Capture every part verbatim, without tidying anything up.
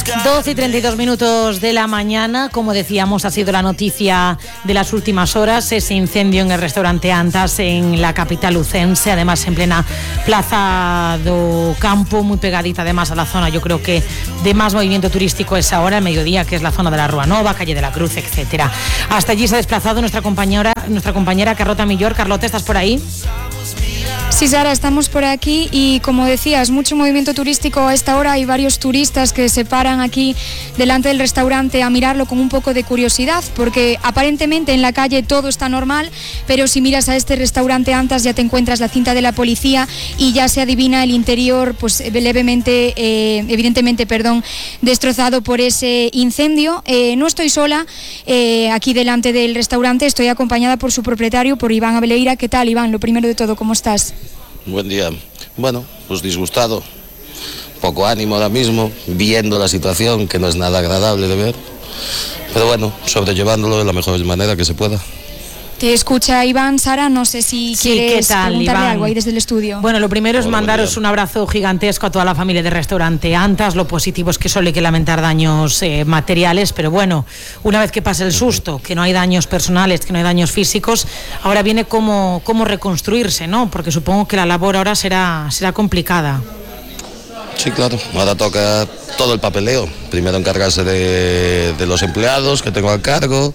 doce y treinta y dos minutos de la mañana, como decíamos, ha sido la noticia de las últimas horas, ese incendio en el restaurante Antas en la capital lucense, además en plena Plaza do Campo, muy pegadita además a la zona, yo creo que de más movimiento turístico es ahora, el mediodía, que es la zona de la Rúa Nova, Calle de la Cruz, etcétera. Hasta allí se ha desplazado nuestra compañera, nuestra compañera Carlota Millor. Carlota, ¿estás por ahí? Sí, Sara, estamos por aquí y, como decías, mucho movimiento turístico a esta hora. Hay varios turistas que se paran aquí delante del restaurante a mirarlo con un poco de curiosidad, porque aparentemente en la calle todo está normal, pero si miras a este restaurante Antas ya te encuentras la cinta de la policía y ya se adivina el interior, pues levemente, eh, evidentemente, perdón, destrozado por ese incendio. Eh, no estoy sola eh, aquí delante del restaurante, estoy acompañada por su propietario, por Iván Abeleira. ¿Qué tal, Iván? Lo primero de todo, ¿cómo estás? Buen día. Bueno, pues disgustado, poco ánimo ahora mismo, viendo la situación, que no es nada agradable de ver, pero bueno, sobrellevándolo de la mejor manera que se pueda. Te escucha Iván. Sara, no sé si sí, quieres ¿qué tal, preguntarle Iván? algo ahí desde el estudio. Bueno, lo primero es Hola, mandaros un abrazo gigantesco a toda la familia del restaurante Antas. Lo positivo es que solo hay que lamentar daños eh, materiales, pero bueno, una vez que pase el susto, que no hay daños personales, que no hay daños físicos, ahora viene cómo, cómo reconstruirse, ¿no? Porque supongo que la labor ahora será, será complicada. Sí, claro, ahora toca todo el papeleo. Primero encargarse de, de los empleados que tengo a cargo,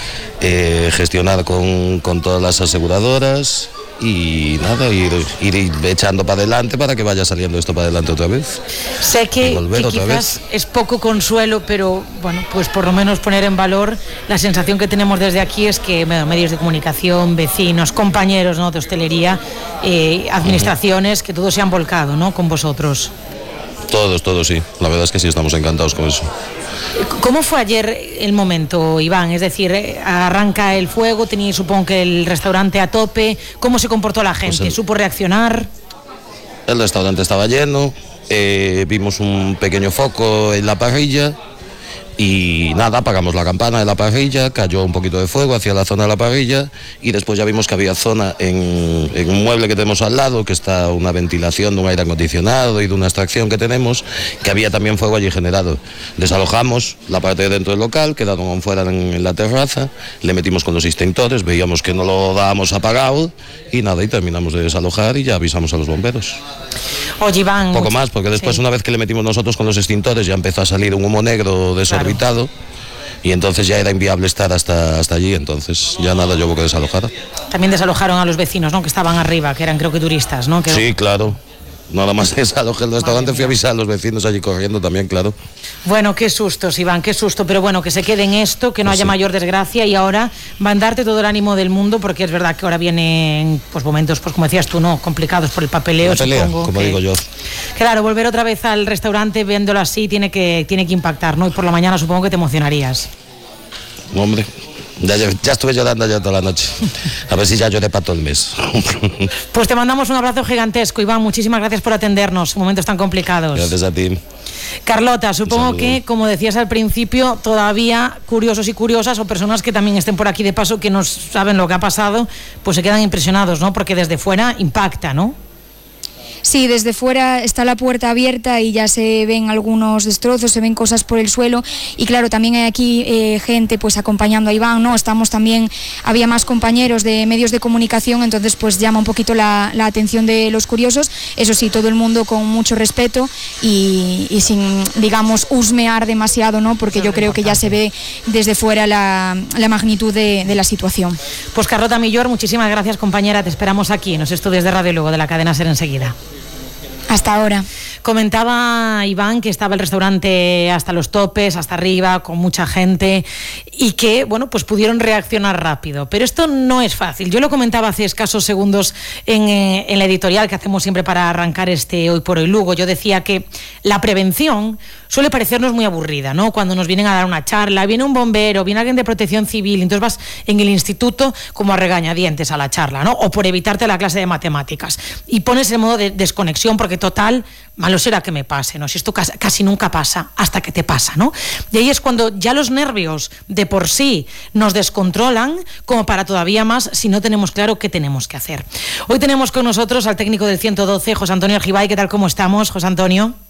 eh, gestionar con, con todas las aseguradoras y nada, ir, ir echando para adelante para que vaya saliendo esto para adelante otra vez. Sé que, que quizás vez. es poco consuelo, pero bueno, pues por lo menos poner en valor la sensación que tenemos desde aquí es que bueno, medios de comunicación, vecinos, compañeros, ¿no?, de hostelería, eh, administraciones, uh-huh. que todos se han volcado, ¿no?, con vosotros. Todos, todos, sí. La verdad es que sí, estamos encantados con eso. ¿Cómo fue ayer el momento, Iván? Es decir, arranca el fuego, tenía supongo que el restaurante a tope. ¿Cómo se comportó la gente? Pues el, ¿Supo reaccionar? El restaurante estaba lleno, eh, vimos un pequeño foco en la parrilla y nada, apagamos la campana de la parrilla, cayó un poquito de fuego hacia la zona de la parrilla y después ya vimos que había zona en, en un mueble que tenemos al lado, que está una ventilación de un aire acondicionado y de una extracción que tenemos, que había también fuego allí generado. Desalojamos la parte de dentro del local, quedaron fuera en, en la terraza, le metimos con los extintores, veíamos que no lo dábamos apagado y nada, y terminamos de desalojar y ya avisamos a los bomberos. Oye, Iván... Poco más, porque después sí. Una vez que le metimos nosotros con los extintores ya empezó a salir un humo negro desorbitado, claro. Y entonces ya era inviable estar hasta, hasta allí, entonces ya nada, yo hubo que desalojar. También desalojaron a los vecinos, ¿no?, que estaban arriba, que eran creo que turistas, ¿no? Que... Sí, claro. Nada más desalojé el restaurante, fui a avisar a los vecinos allí corriendo también, claro. Bueno, qué sustos, Iván, qué susto, pero bueno, que se quede en esto, que no pues haya sí. mayor desgracia y ahora mandarte todo el ánimo del mundo, porque es verdad que ahora vienen pues momentos, pues como decías tú, no complicados por el papeleo, la pelea, supongo. Como que, digo yo. Claro, volver otra vez al restaurante viéndolo así tiene que, tiene que impactar, ¿no? Y por la mañana supongo que te emocionarías. Hombre, ya, ya estuve llorando ya toda la noche. A ver si ya lloré para todo el mes. Pues te mandamos un abrazo gigantesco, Iván. Muchísimas gracias por atendernos en momentos tan complicados. Gracias a ti. Carlota, supongo que, como decías al principio, todavía curiosos y curiosas o personas que también estén por aquí de paso que no saben lo que ha pasado, pues se quedan impresionados, ¿no? Porque desde fuera impacta, ¿no? Sí, desde fuera está la puerta abierta y ya se ven algunos destrozos, se ven cosas por el suelo y claro, también hay aquí eh, gente pues acompañando a Iván, ¿no? Estamos también, había más compañeros de medios de comunicación, entonces pues llama un poquito la, la atención de los curiosos, eso sí, todo el mundo con mucho respeto y, y sin, digamos, husmear demasiado, ¿no? Porque yo creo que ya se ve desde fuera la, la magnitud de, de la situación. Pues Carlota Millor, muchísimas gracias, compañera, te esperamos aquí en los estudios de Radio Lugo de la cadena SER enseguida. Hasta ahora. Comentaba Iván que estaba el restaurante hasta los topes, hasta arriba, con mucha gente y que, bueno, pues pudieron reaccionar rápido. Pero esto no es fácil. Yo lo comentaba hace escasos segundos en, eh, en la editorial que hacemos siempre para arrancar este Hoy por Hoy Lugo. Yo decía que la prevención suele parecernos muy aburrida, ¿no? Cuando nos vienen a dar una charla, viene un bombero, viene alguien de protección civil, entonces vas en el instituto como a regañadientes a la charla, ¿no? O por evitarte la clase de matemáticas. Y pones el modo de desconexión porque total, malo será que me pase, ¿no? Si esto casi, casi nunca pasa hasta que te pasa, ¿no? Y ahí es cuando ya los nervios de por sí nos descontrolan, como para todavía más si no tenemos claro qué tenemos que hacer. Hoy tenemos con nosotros al técnico del ciento doce, José Antonio Argibay. ¿Qué tal, cómo estamos, José Antonio?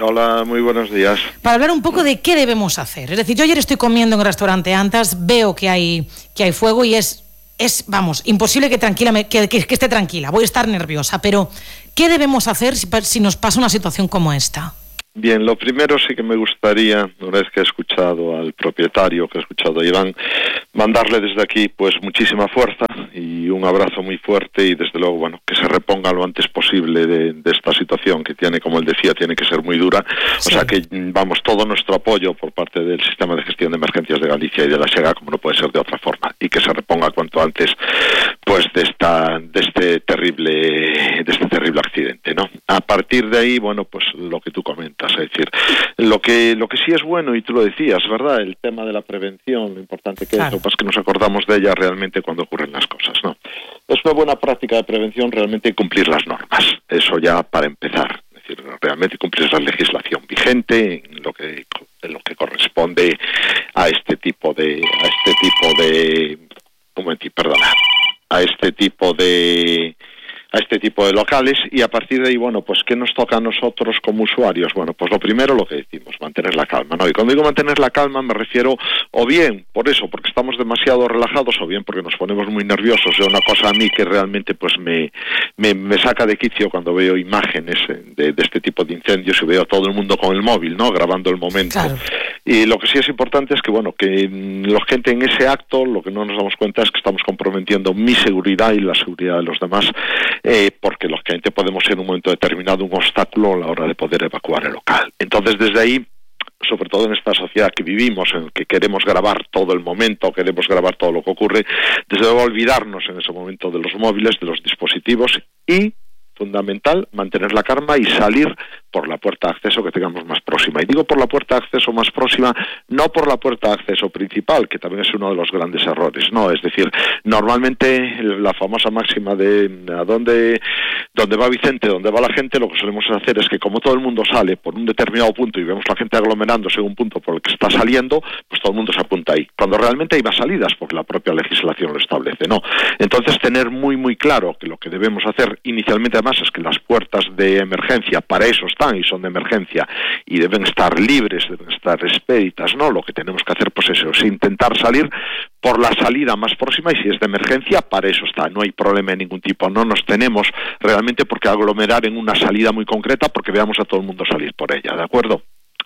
Hola, muy buenos días. Para hablar un poco de qué debemos hacer. Es decir, yo ayer estoy comiendo en el restaurante Antas, veo que hay, que hay fuego y es, es vamos, imposible que, tranquila me, que, que, que esté tranquila. Voy a estar nerviosa, pero ¿qué debemos hacer si, si nos pasa una situación como esta? Bien, lo primero sí que me gustaría, una vez que he escuchado al propietario, que he escuchado a Iván, mandarle desde aquí pues muchísima fuerza y un abrazo muy fuerte y desde luego, bueno, que se reponga lo antes posible de, de esta situación que tiene, como él decía, tiene que ser muy dura. Sí. O sea que, vamos, todo nuestro apoyo por parte del Sistema de Gestión de Emergencias de Galicia y de la SEGA, como no puede ser de otra forma, y que se reponga cuanto antes pues de esta de este terrible de este terrible accidente, ¿no? A partir de ahí, bueno, pues lo que tú comentas, es decir, lo que lo que sí es bueno, y tú lo decías, ¿verdad? El tema de la prevención, lo importante que claro. es, pues que nos acordamos de ella realmente cuando ocurren las cosas, ¿no? Es una buena práctica de prevención realmente cumplir las normas, eso ya para empezar, es decir, realmente cumplir la legislación vigente en lo que en lo que corresponde a este tipo de a este tipo de un momentito, perdona, a este tipo de a este tipo de locales, y a partir de ahí, bueno, pues ¿qué nos toca a nosotros como usuarios? Bueno, pues lo primero, lo que decimos, mantener la calma, ¿no? Y cuando digo mantener la calma me refiero o bien por eso, porque estamos demasiado relajados, o bien porque nos ponemos muy nerviosos. Es una cosa a mí que realmente pues me, me, me saca de quicio cuando veo imágenes de, de este tipo de incendios y veo a todo el mundo con el móvil, ¿no? Grabando el momento. Claro. Y lo que sí es importante es que, bueno, que la gente en ese acto, lo que no nos damos cuenta es que estamos comprometiendo mi seguridad y la seguridad de los demás, Eh, porque lógicamente podemos ser en un momento determinado un obstáculo a la hora de poder evacuar el local. Entonces, desde ahí, sobre todo en esta sociedad que vivimos, en que queremos grabar todo el momento, queremos grabar todo lo que ocurre, desde luego olvidarnos en ese momento de los móviles, de los dispositivos, y fundamental, mantener la calma y salir por la puerta de acceso que tengamos más próxima. Y digo por la puerta de acceso más próxima, no por la puerta de acceso principal, que también es uno de los grandes errores, no, es decir, normalmente la famosa máxima de a dónde, dónde va Vicente, dónde va la gente, lo que solemos hacer es que como todo el mundo sale por un determinado punto y vemos la gente aglomerándose en un punto por el que está saliendo, pues todo el mundo se apunta ahí, cuando realmente hay más salidas, porque la propia legislación lo establece, ¿no? Entonces, tener muy muy claro que lo que debemos hacer inicialmente, además, es que las puertas de emergencia para eso están y son de emergencia y deben estar libres, deben estar expeditas, ¿no? Lo que tenemos que hacer pues eso, es intentar salir por la salida más próxima, y si es de emergencia, para eso está, no hay problema de ningún tipo, no nos tenemos realmente por qué aglomerar en una salida muy concreta porque veamos a todo el mundo salir por ella, ¿de acuerdo?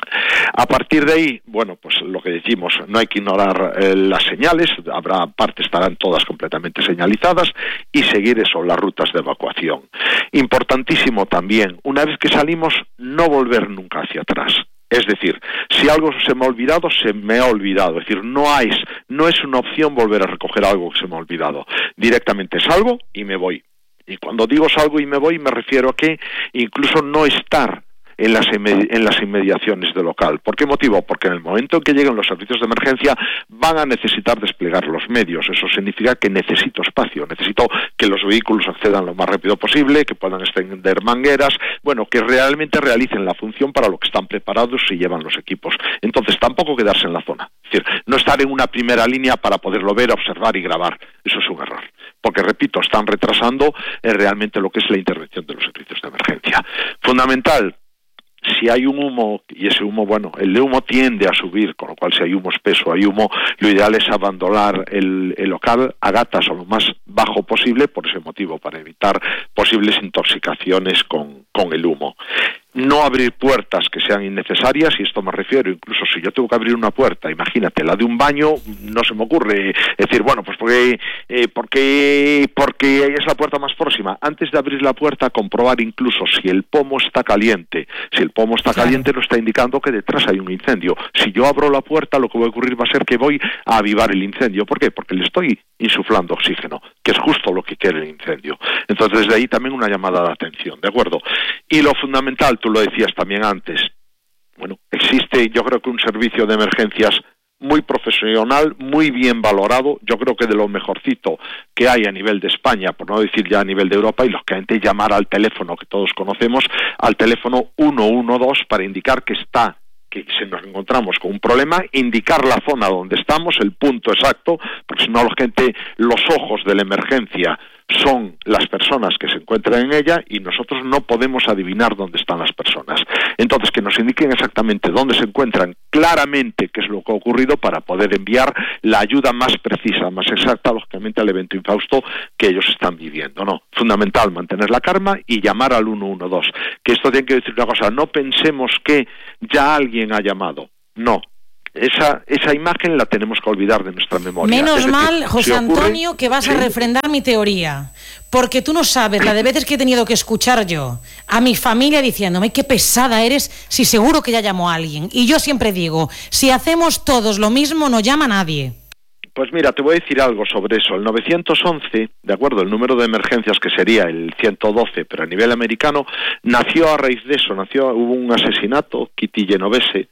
A partir de ahí, bueno, pues lo que decimos, no hay que ignorar eh, las señales, habrá partes, estarán todas completamente señalizadas, y seguir eso, las rutas de evacuación. Importantísimo también, una vez que salimos, no volver nunca hacia atrás. Es decir, si algo se me ha olvidado, se me ha olvidado. Es decir, no hay, no es una opción volver a recoger algo que se me ha olvidado. Directamente salgo y me voy. Y cuando digo salgo y me voy, me refiero a que incluso no estar en las, en las inmediaciones del local. ¿Por qué motivo? Porque en el momento en que lleguen los servicios de emergencia van a necesitar desplegar los medios. Eso significa que necesito espacio, necesito que los vehículos accedan lo más rápido posible, que puedan extender mangueras, bueno, que realmente realicen la función para lo que están preparados y llevan los equipos. Entonces, tampoco quedarse en la zona. Es decir, no estar en una primera línea para poderlo ver, observar y grabar. Eso es un error. Porque, repito, están retrasando eh, realmente lo que es la intervención de los servicios de emergencia. Fundamental, si hay un humo, y ese humo, bueno, el humo tiende a subir, con lo cual si hay humo espeso, hay humo, lo ideal es abandonar el, el local a gatas o lo más bajo posible, por ese motivo, para evitar posibles intoxicaciones con, con el humo. No abrir puertas que sean innecesarias, y esto me refiero, incluso si yo tengo que abrir una puerta, imagínate, la de un baño, no se me ocurre decir, bueno, pues porque, eh, porque, porque es la puerta más próxima. Antes de abrir la puerta, comprobar incluso si el pomo está caliente. Si el pomo está caliente, no está indicando que detrás hay un incendio. Si yo abro la puerta, lo que va a ocurrir va a ser que voy a avivar el incendio. ¿Por qué? Porque le estoy insuflando oxígeno, que es justo lo que quiere el incendio. Entonces, desde ahí también una llamada de atención, ¿de acuerdo? Y lo fundamental, tú lo decías también antes, bueno, existe, yo creo que un servicio de emergencias muy profesional, muy bien valorado, yo creo que de lo mejorcito que hay a nivel de España, por no decir ya a nivel de Europa, y lógicamente llamar al teléfono que todos conocemos, al teléfono uno uno dos, para indicar que está que si nos encontramos con un problema, indicar la zona donde estamos, el punto exacto, porque si no la gente, los ojos de la emergencia son las personas que se encuentran en ella y nosotros no podemos adivinar dónde están las personas. Entonces, que nos indiquen exactamente dónde se encuentran, claramente qué es lo que ha ocurrido, para poder enviar la ayuda más precisa, más exacta, lógicamente, al evento infausto que ellos están viviendo, ¿no? Fundamental mantener la calma y llamar al uno uno dos. Que esto tiene que decir una cosa, no pensemos que ya alguien ha llamado, no. Esa, esa imagen la tenemos que olvidar de nuestra memoria. Menos decir, mal, José si ocurre, Antonio, que vas ¿sí? a refrendar mi teoría, porque tú no sabes la de veces que he tenido que escuchar yo a mi familia diciéndome qué pesada eres, si seguro que ya llamó a alguien. Y yo siempre digo, si hacemos todos lo mismo, no llama nadie. Pues mira, te voy a decir algo sobre eso. El nueve once, de acuerdo, el número de emergencias, que sería el ciento doce, pero a nivel americano, nació a raíz de eso. Nació, hubo un asesinato, Kitty Genovese,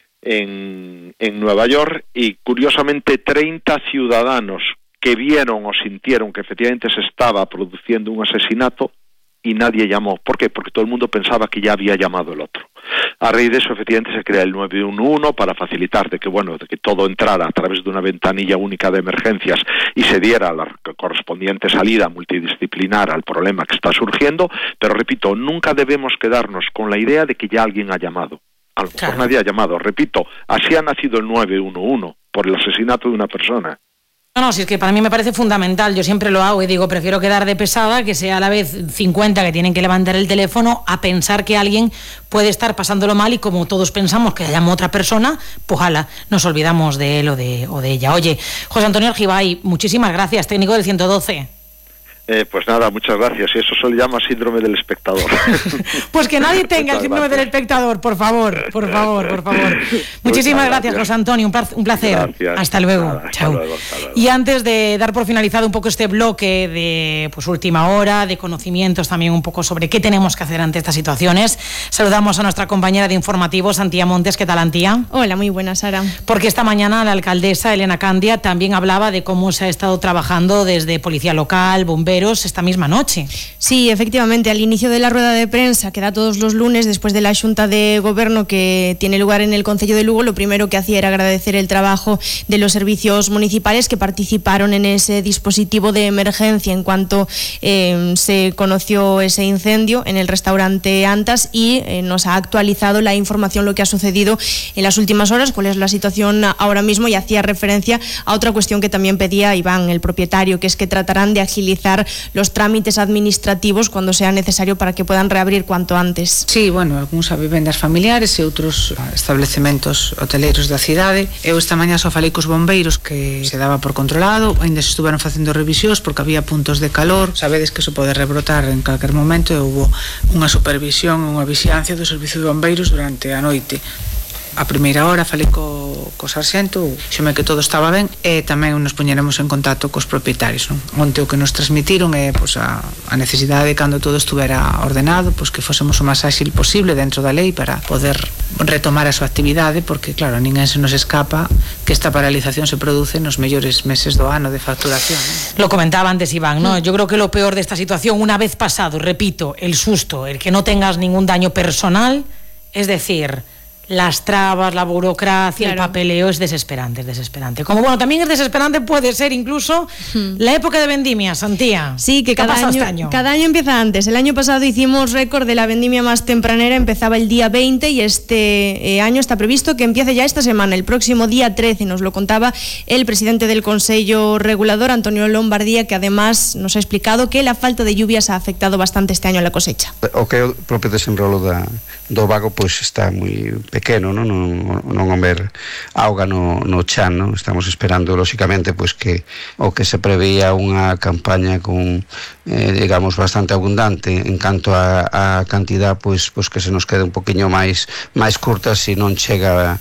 En, en Nueva York, y curiosamente treinta ciudadanos que vieron o sintieron que efectivamente se estaba produciendo un asesinato y nadie llamó. ¿Por qué? Porque todo el mundo pensaba que ya había llamado el otro. A raíz de eso, efectivamente, se crea el nueve uno uno para facilitar de que, bueno, de que todo entrara a través de una ventanilla única de emergencias y se diera la correspondiente salida multidisciplinar al problema que está surgiendo. Pero repito, nunca debemos quedarnos con la idea de que ya alguien ha llamado. A lo mejor claro. Nadie ha llamado. Repito, así ha nacido el nueve uno uno, por el asesinato de una persona. No, no, si es que para mí me parece fundamental, yo siempre lo hago y digo, prefiero quedar de pesada, que sea a la vez cincuenta que tienen que levantar el teléfono, a pensar que alguien puede estar pasándolo mal y como todos pensamos que llamó otra persona, pues ala, nos olvidamos de él o de, o de ella. Oye, José Antonio Argibay, muchísimas gracias, técnico del ciento doce. Eh, pues nada, muchas gracias. Y eso se le llama síndrome del espectador. Pues que nadie tenga el síndrome del espectador, por favor, por favor, por favor. Muchísimas gracias, José Antonio, un placer. Gracias. Hasta luego. Nada, Chao. hasta luego, hasta luego. Y antes de dar por finalizado un poco este bloque de pues última hora, de conocimientos también un poco sobre qué tenemos que hacer ante estas situaciones, saludamos a nuestra compañera de informativos, Antía Montes. ¿Qué tal, Antía? Hola, muy buena, Sara. Porque esta mañana la alcaldesa Elena Candia también hablaba de cómo se ha estado trabajando desde policía local, bomberos, esta misma noche. Sí, efectivamente, al inicio de la rueda de prensa que da todos los lunes después de la Xunta de Goberno que tiene lugar en el Concello de Lugo, lo primero que hacía era agradecer el trabajo de los servicios municipales que participaron en ese dispositivo de emergencia en cuanto eh, se conoció ese incendio en el restaurante Antas, y eh, nos ha actualizado la información, lo que ha sucedido en las últimas horas, cuál es la situación ahora mismo, y hacía referencia a otra cuestión que también pedía Iván, el propietario, que es que tratarán de agilizar los trámites administrativos cuando sea necesario para que puedan reabrir cuanto antes. Sí, bueno, algúns a vivendas familiares e outros establecementos hoteleiros da cidade. Eu esta mañá só falei cos bombeiros que se daba por controlado, ainda se estuveron facendo revisións porque había puntos de calor. Sabedes que iso pode rebrotar en calquer momento e houve unha supervisión, unha vixilancia do servicio de bombeiros durante a noite. A primeira hora falei co, co sarxento, xome que todo estaba ben, e tamén nos poñeremos en contacto cos propietarios, non? Onte o que nos transmitiron é pois, a, a necesidade de cando todo estuvera ordenado, pois que fósemos o máis áxil posible dentro da lei para poder retomar a súa actividade, porque claro, ninguén se nos escapa que esta paralización se produce nos mellores meses do ano de facturación, ¿no? Lo comentaba antes Iván, ¿no? Yo creo que lo peor de esta situación, una vez pasado, repito, el susto, el que no tengas ningún daño personal, es decir, las trabas, la burocracia, claro. El papeleo es desesperante, es desesperante. Como bueno, también es desesperante puede ser incluso hmm. la época de vendimia, Santía. Sí, que cada año, este año? cada año empieza antes. El año pasado hicimos récord de la vendimia más tempranera, empezaba el día veinte y este eh, año está previsto que empiece ya esta semana, el próximo día trece. Nos lo contaba el presidente del Consello Regulador, Antonio Lombardía, que además nos ha explicado que la falta de lluvias ha afectado bastante este año a la cosecha. O que é o propio desenrolo da, do vago pois está moi pequeno, non, non, non o ver auga no, no chan, non? Estamos esperando, lóxicamente, pois que o que se preveía unha campaña con, eh, digamos, bastante abundante en canto a, a cantidad, pois, pois que se nos quede un poquinho máis máis curta se non chega a,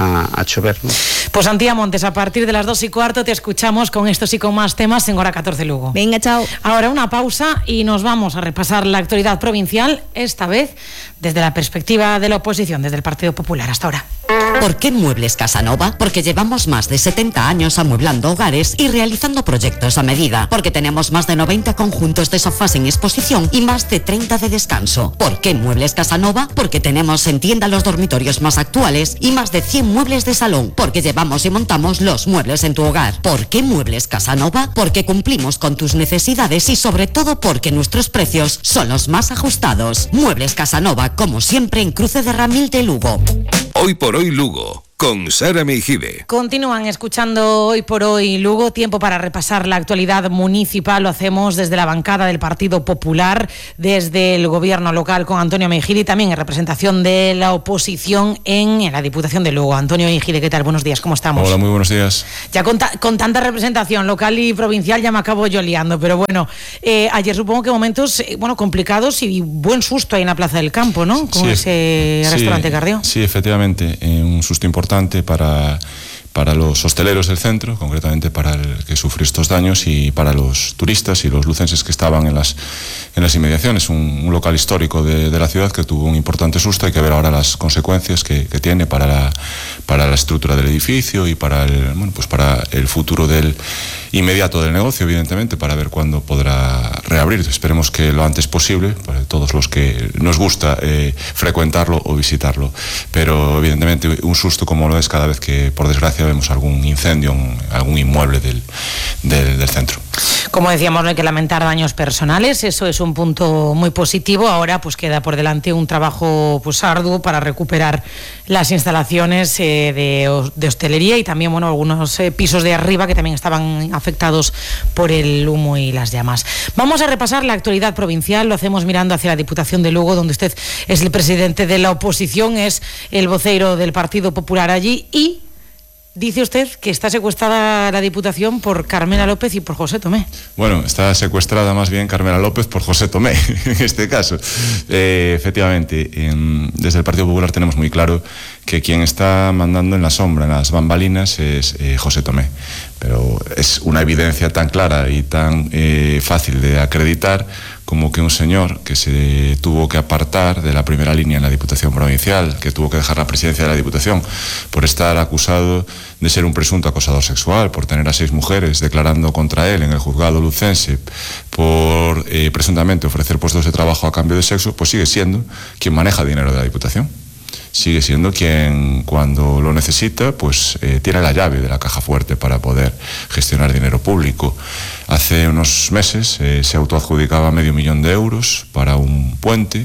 a chover, ¿no? Pues Antía Montes, a partir de las dos y cuarto te escuchamos con estos y con más temas en Hora catorce Lugo. Venga, chao. Ahora una pausa y nos vamos a repasar la actualidad provincial, esta vez desde la perspectiva de la oposición, desde el Partido Popular. Hasta ahora. ¿Por qué Muebles Casanova? Porque llevamos más de setenta años amueblando hogares y realizando proyectos a medida. Porque tenemos más de noventa conjuntos de sofás en exposición y más de treinta de descanso. ¿Por qué Muebles Casanova? Porque tenemos en tienda los dormitorios más actuales y más de cien muebles de salón. Porque llevamos y montamos los muebles en tu hogar. ¿Por qué Muebles Casanova? Porque cumplimos con tus necesidades y sobre todo porque nuestros precios son los más ajustados. Muebles Casanova, como siempre, en Cruce de Ramil de Lugo. Hoy por hoy Lugo, con Sara Meijide. Continúan escuchando Hoy por Hoy Lugo, tiempo para repasar la actualidad municipal. Lo hacemos desde la bancada del Partido Popular, desde el gobierno local con Antonio Meijide y también en representación de la oposición en, en la Diputación de Lugo. Antonio Meijide, ¿qué tal? Buenos días, ¿cómo estamos? Hola, muy buenos días. Ya con, ta- con tanta representación local y provincial ya me acabo yo liando, pero bueno, eh, ayer supongo que momentos eh, bueno, complicados y buen susto ahí en la Plaza del Campo, ¿no? Con sí, ese sí, restaurante Carrió. Sí, efectivamente, eh, un susto importante para, para los hosteleros del centro, concretamente para el que sufrió estos daños, y para los turistas y los lucenses que estaban en las, en las inmediaciones. Un, un local histórico de, de la ciudad que tuvo un importante susto. Hay que ver ahora las consecuencias que, que tiene para la, para la estructura del edificio y para el, bueno, pues para el futuro del inmediato del negocio, evidentemente, para ver cuándo podrá reabrir. Esperemos que lo antes posible, para todos los que nos gusta eh, frecuentarlo o visitarlo. Pero evidentemente un susto como lo es cada vez que, por desgracia, vemos algún incendio en algún inmueble del, del, del centro. Como decíamos, no hay que lamentar daños personales, eso es un punto muy positivo. Ahora pues queda por delante un trabajo pues arduo para recuperar las instalaciones eh, de, de hostelería y también bueno algunos eh, pisos de arriba que también estaban afectados por el humo y las llamas. Vamos a repasar la actualidad provincial, lo hacemos mirando hacia la Diputación de Lugo, donde usted es el presidente de la oposición, es el voceiro del Partido Popular allí y dice usted que está secuestrada la Diputación por Carmela López y por José Tomé. Bueno, está secuestrada más bien Carmela López por José Tomé, en este caso. Eh, efectivamente, en, desde el Partido Popular tenemos muy claro que quien está mandando en la sombra, en las bambalinas, es eh, José Tomé. Pero es una evidencia tan clara y tan eh, fácil de acreditar como que un señor que se tuvo que apartar de la primera línea en la Diputación Provincial, que tuvo que dejar la presidencia de la Diputación por estar acusado de ser un presunto acosador sexual, por tener a seis mujeres declarando contra él en el juzgado lucense, por eh, presuntamente ofrecer puestos de trabajo a cambio de sexo, pues sigue siendo quien maneja dinero de la Diputación. Sigue siendo quien cuando lo necesita pues eh, tiene la llave de la caja fuerte para poder gestionar dinero público. Hace unos meses eh, se autoadjudicaba medio millón de euros para un puente.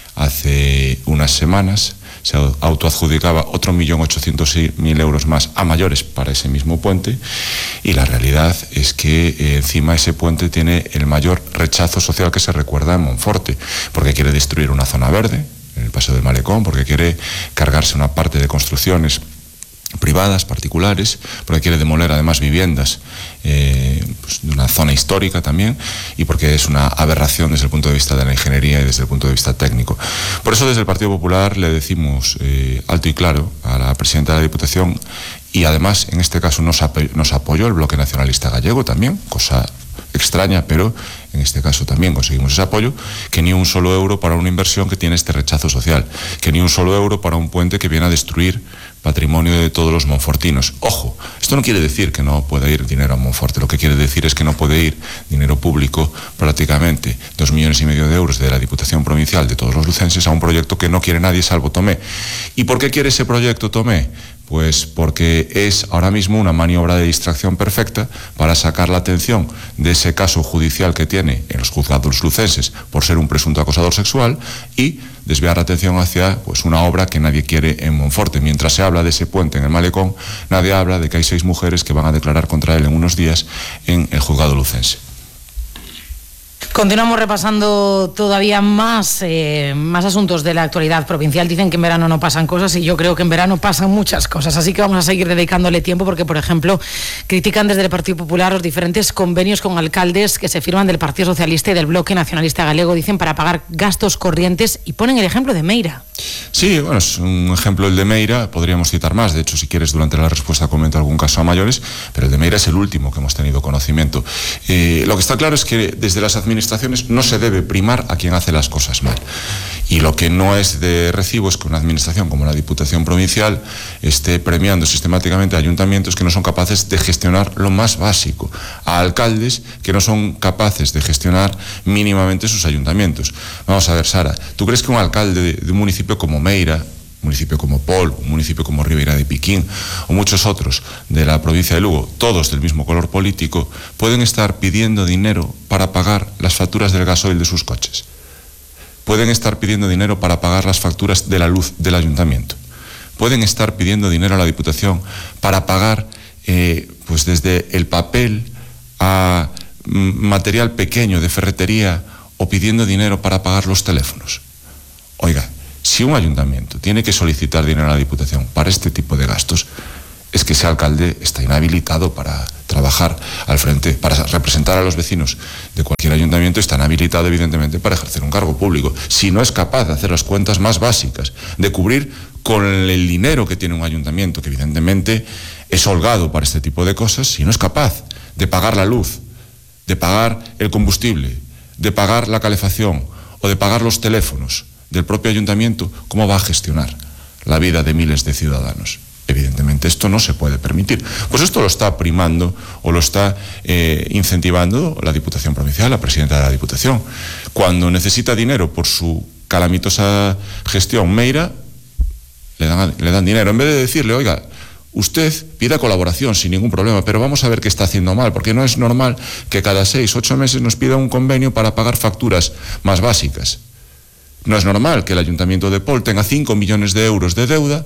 Hace unas semanas se autoadjudicaba otro millón ochocientos mil euros más a mayores para ese mismo puente, y la realidad es que eh, encima ese puente tiene el mayor rechazo social que se recuerda en Monforte, porque quiere destruir una zona verde, el Paseo del Malecón, porque quiere cargarse una parte de construcciones privadas, particulares, porque quiere demoler además viviendas eh, pues de una zona histórica también, y porque es una aberración desde el punto de vista de la ingeniería y desde el punto de vista técnico. Por eso desde el Partido Popular le decimos eh, alto y claro a la presidenta de la Diputación, y además en este caso nos, apoy- nos apoyó el Bloque Nacionalista Gallego también, cosa extraña, pero en este caso también conseguimos ese apoyo, que ni un solo euro para una inversión que tiene este rechazo social, que ni un solo euro para un puente que viene a destruir patrimonio de todos los monfortinos. Ojo, esto no quiere decir que no pueda ir dinero a Monforte, lo que quiere decir es que no puede ir dinero público, prácticamente dos millones y medio de euros de la Diputación Provincial de todos los lucenses, a un proyecto que no quiere nadie salvo Tomé. ¿Y por qué quiere ese proyecto Tomé? Pues porque es ahora mismo una maniobra de distracción perfecta para sacar la atención de ese caso judicial que tiene en los juzgados lucenses por ser un presunto acosador sexual y desviar la atención hacia pues, una obra que nadie quiere en Monforte. Mientras se habla de ese puente en el Malecón, nadie habla de que hay seis mujeres que van a declarar contra él en unos días en el juzgado lucense. Continuamos repasando todavía más, eh, más asuntos de la actualidad provincial. Dicen que en verano no pasan cosas y yo creo que en verano pasan muchas cosas, así que vamos a seguir dedicándole tiempo porque, por ejemplo, critican desde el Partido Popular los diferentes convenios con alcaldes que se firman del Partido Socialista y del Bloque Nacionalista Galego, dicen, para pagar gastos corrientes, y ponen el ejemplo de Meira. Sí, bueno, es un ejemplo el de Meira, podríamos citar más, de hecho si quieres durante la respuesta comento algún caso a mayores, pero el de Meira es el último que hemos tenido conocimiento. Eh, lo que está claro es que desde las administraciones administraciones no se debe primar a quien hace las cosas mal. Y lo que no es de recibo es que una administración como la Diputación Provincial esté premiando sistemáticamente a ayuntamientos que no son capaces de gestionar lo más básico, a alcaldes que no son capaces de gestionar mínimamente sus ayuntamientos. Vamos a ver, Sara, ¿tú crees que un alcalde de, de un municipio como Meira, un municipio como Pol, un municipio como Ribeira de Piquín o muchos otros de la provincia de Lugo, todos del mismo color político, pueden estar pidiendo dinero para pagar las facturas del gasoil de sus coches? Pueden estar pidiendo dinero para pagar las facturas de la luz del ayuntamiento. Pueden estar pidiendo dinero a la Diputación para pagar, eh, pues desde el papel a material pequeño de ferretería, o pidiendo dinero para pagar los teléfonos. Oiga, si un ayuntamiento tiene que solicitar dinero a la Diputación para este tipo de gastos, es que ese alcalde está inhabilitado para trabajar al frente, para representar a los vecinos de cualquier ayuntamiento, está inhabilitado evidentemente para ejercer un cargo público. Si no es capaz de hacer las cuentas más básicas, de cubrir con el dinero que tiene un ayuntamiento, que evidentemente es holgado para este tipo de cosas, si no es capaz de pagar la luz, de pagar el combustible, de pagar la calefacción o de pagar los teléfonos del propio ayuntamiento, ¿cómo va a gestionar la vida de miles de ciudadanos? Evidentemente esto no se puede permitir. Pues esto lo está primando o lo está eh, incentivando la Diputación Provincial, la presidenta de la Diputación. Cuando necesita dinero por su calamitosa gestión Meira, le dan, le dan dinero. En vez de decirle, oiga, usted pida colaboración sin ningún problema, pero vamos a ver qué está haciendo mal, porque no es normal que cada seis, ocho meses nos pida un convenio para pagar facturas más básicas. No es normal que el Ayuntamiento de Pol tenga cinco millones de euros de deuda,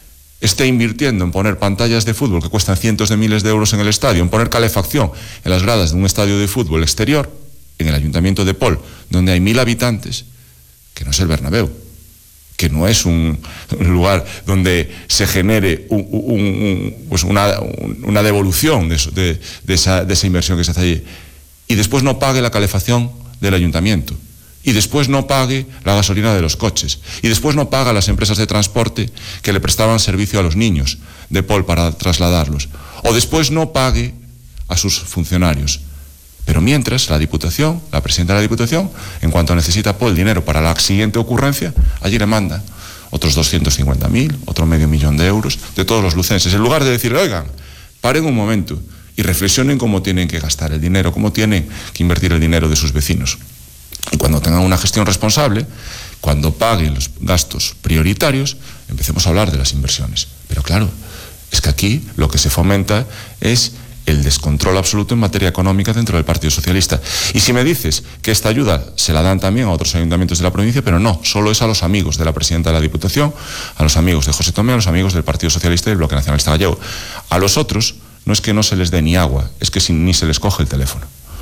esté invirtiendo en poner pantallas de fútbol que cuestan cientos de miles de euros en el estadio, en poner calefacción en las gradas de un estadio de fútbol exterior, en el Ayuntamiento de Pol, donde hay mil habitantes, que no es el Bernabéu, que no es un, un lugar donde se genere un, un, un, pues una, una devolución de, eso, de, de, esa, de esa inversión que se hace allí, y después no pague la calefacción del ayuntamiento, y después no pague la gasolina de los coches, y después no paga a las empresas de transporte que le prestaban servicio a los niños de Pol para trasladarlos, o después no pague a sus funcionarios. Pero mientras, la Diputación, la presidenta de la Diputación, en cuanto necesita Pol dinero para la siguiente ocurrencia, allí le manda otros doscientos cincuenta mil, otro medio millón de euros, de todos los lucenses, en lugar de decirle, oigan, paren un momento y reflexionen cómo tienen que gastar el dinero, cómo tienen que invertir el dinero de sus vecinos. Y cuando tengan una gestión responsable, cuando paguen los gastos prioritarios, empecemos a hablar de las inversiones. Pero claro, es que aquí lo que se fomenta es el descontrol absoluto en materia económica dentro del Partido Socialista. Y si me dices que esta ayuda se la dan también a otros ayuntamientos de la provincia, pero no, solo es a los amigos de la presidenta de la Diputación, a los amigos de José Tomé, a los amigos del Partido Socialista y del Bloque Nacionalista Gallego. A los otros no es que no se les dé ni agua, es que ni se les coge el teléfono.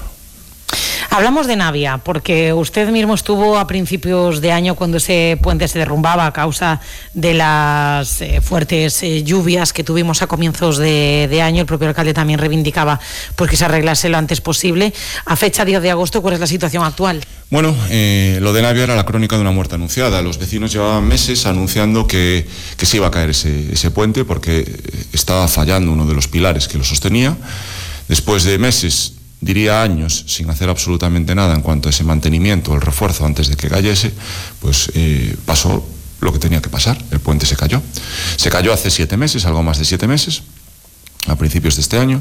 Hablamos de Navia, porque usted mismo estuvo a principios de año cuando ese puente se derrumbaba a causa de las eh, fuertes eh, lluvias que tuvimos a comienzos de, de año. El propio alcalde también reivindicaba pues, que se arreglase lo antes posible. A fecha diez de agosto, ¿cuál es la situación actual? Bueno, eh, lo de Navia era la crónica de una muerte anunciada. Los vecinos llevaban meses anunciando que, que se iba a caer ese, ese puente porque estaba fallando uno de los pilares que lo sostenía. Después de meses, diría años, sin hacer absolutamente nada en cuanto a ese mantenimiento, el refuerzo antes de que cayese, pues eh, pasó lo que tenía que pasar, el puente se cayó. Se cayó hace siete meses, algo más de siete meses, a principios de este año,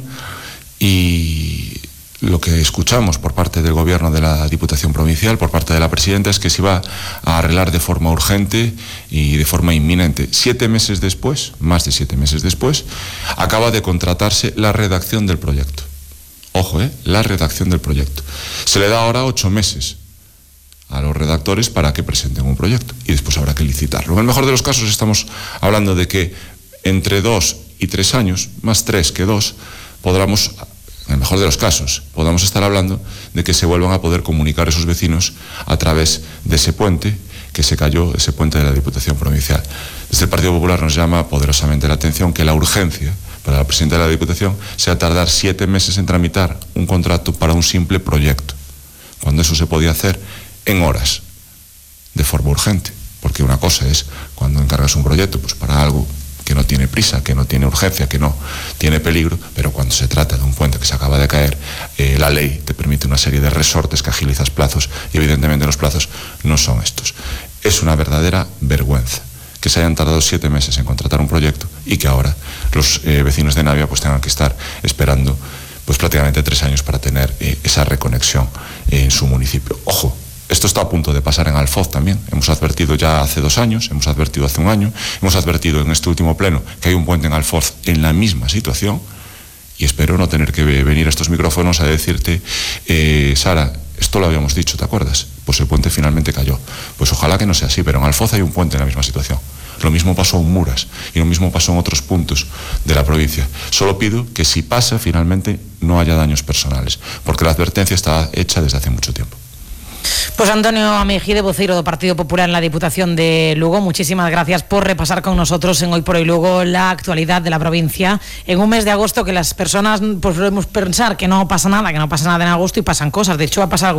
y lo que escuchamos por parte del gobierno de la Diputación Provincial, por parte de la presidenta, es que se iba a arreglar de forma urgente y de forma inminente. Siete meses después, más de siete meses después, acaba de contratarse la redacción del proyecto. Ojo, ¿eh? La redacción del proyecto. Se le da ahora ocho meses a los redactores para que presenten un proyecto y después habrá que licitarlo. En el mejor de los casos estamos hablando de que entre dos y tres años, más tres que dos, podamos, en el mejor de los casos, podamos estar hablando de que se vuelvan a poder comunicar a esos vecinos a través de ese puente que se cayó, ese puente de la Diputación Provincial. Desde el Partido Popular nos llama poderosamente la atención que la urgencia para la presidenta de la Diputación sea tardar siete meses en tramitar un contrato para un simple proyecto, cuando eso se podía hacer en horas, de forma urgente. Porque una cosa es cuando encargas un proyecto pues para algo que no tiene prisa, que no tiene urgencia, que no tiene peligro, pero cuando se trata de un puente que se acaba de caer, eh, la ley te permite una serie de resortes que agilizas plazos y evidentemente los plazos no son estos. Es una verdadera vergüenza que se hayan tardado siete meses en contratar un proyecto y que ahora los eh, vecinos de Navia pues tengan que estar esperando pues prácticamente tres años para tener eh, esa reconexión eh, en su municipio. Ojo, esto está a punto de pasar en Alfoz también. Hemos advertido ya hace dos años, hemos advertido hace un año, hemos advertido en este último pleno que hay un puente en Alfoz en la misma situación y espero no tener que venir a estos micrófonos a decirte, eh, Sara, esto lo habíamos dicho, ¿te acuerdas? Pues el puente finalmente cayó. Pues ojalá que no sea así, pero en Alfoz hay un puente en la misma situación. Lo mismo pasó en Muras y lo mismo pasó en otros puntos de la provincia. Solo pido que si pasa finalmente no haya daños personales, porque la advertencia está hecha desde hace mucho tiempo. Pues Antonio Amejide, voceiro do Partido Popular en la Diputación de Lugo, muchísimas gracias por repasar con nosotros en Hoy por Hoy Lugo la actualidad de la provincia en un mes de agosto que las personas pues podemos pensar que no pasa nada, que no pasa nada en agosto y pasan cosas. De hecho, ha pasado